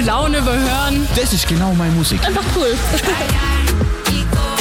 Laune überhören. Das ist genau meine Musik. Einfach cool.